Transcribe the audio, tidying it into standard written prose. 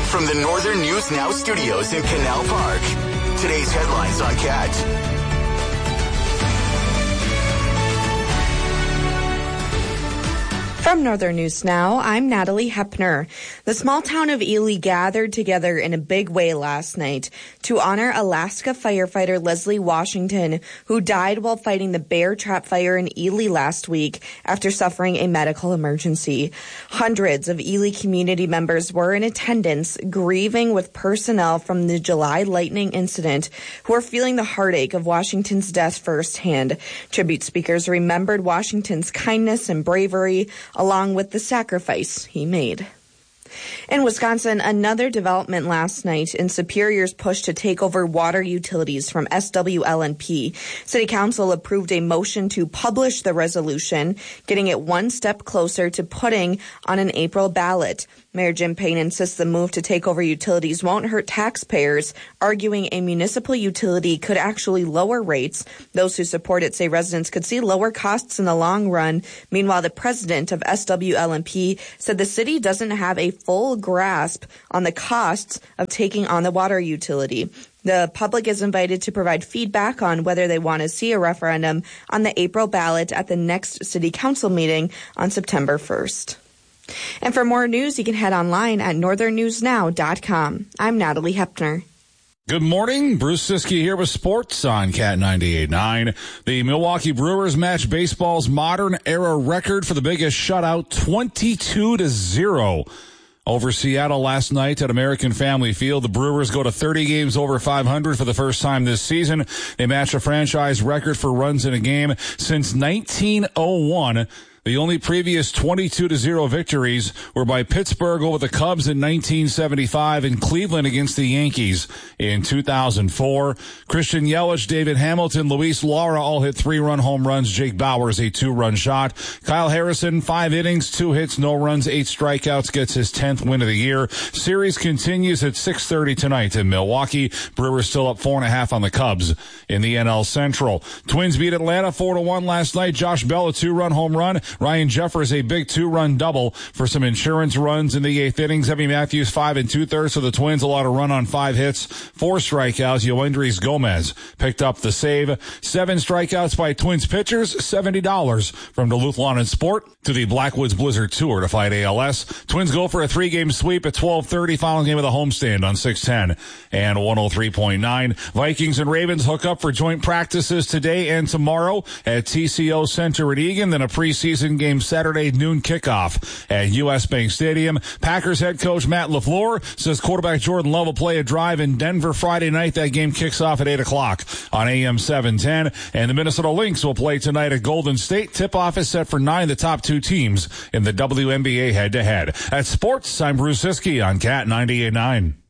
From the Northern News Now studios in Canal Park, today's headlines on CAT. From Northern News Now, I'm Natalie Hepner. The small town of Ely gathered together in a big way last night to honor Alaska firefighter Leslie Washington, who died while fighting the bear trap fire in Ely last week after suffering a medical emergency. Hundreds of Ely community members were in attendance, grieving with personnel from the July lightning incident who are feeling the heartache of Washington's death firsthand. Tribute speakers remembered Washington's kindness and bravery, along with the sacrifice he made. In Wisconsin, another development last night in Superior's push to take over water utilities from SWLNP. City Council approved a motion to publish the resolution, getting it one step closer to putting on an April ballot. Mayor Jim Payne insists the move to take over utilities won't hurt taxpayers, arguing a municipal utility could actually lower rates. Those who support it say residents could see lower costs in the long run. Meanwhile, the president of SWLNP said the city doesn't have a full grasp on the costs of taking on the water utility. The public is invited to provide feedback on whether they want to see a referendum on the April ballot at the next city council meeting on September 1st. And for more news, you can head online at northernnewsnow.com. I'm Natalie Hepner. Good morning. Bruce Siskey here with sports on Cat 98.9. The Milwaukee Brewers match baseball's modern era record for the biggest shutout, 22-0. Over Seattle last night at American Family Field. The Brewers go to 30 games over 500 for the first time this season. They match a franchise record for runs in a game since 1901. The only previous 22-0 victories were by Pittsburgh over the Cubs in 1975 and Cleveland against the Yankees in 2004. Christian Yelich, David Hamilton, Luis Lara all hit 3-run home runs. Jake Bauers, a 2-run shot. Kyle Harrison, 5 innings, 2 hits, no runs, 8 strikeouts, gets his 10th win of the year. Series continues at 6:30 tonight in Milwaukee. Brewers still up 4.5 on the Cubs in the NL Central. Twins beat Atlanta 4-1 last night. Josh Bell, a 2-run home run. Ryan Jeffers, a big 2-run double for some insurance runs in the 8th innings. Evie Matthews, 5 2/3 for the Twins. A lot of run on 5 hits, 4 strikeouts. Yoendrys Gomez picked up the save. 7 strikeouts by Twins pitchers. $70 from Duluth Lawn and Sport to the Blackwoods Blizzard Tour to fight ALS. Twins go for a 3-game sweep at 12:30. Final game of the homestand on 610 and 103.9. Vikings and Ravens hook up for joint practices today and tomorrow at TCO Center at Eagan. Then a preseason game Saturday noon kickoff at U.S. Bank Stadium. Packers head coach Matt LaFleur says quarterback Jordan Love will play a drive in Denver Friday night. That game kicks off at 8 o'clock on AM 710. And the Minnesota Lynx will play tonight at Golden State. Tip-off is set for 9, the top 2 teams in the WNBA head-to-head. At sports, I'm Bruce Siskey on Cat 98.9.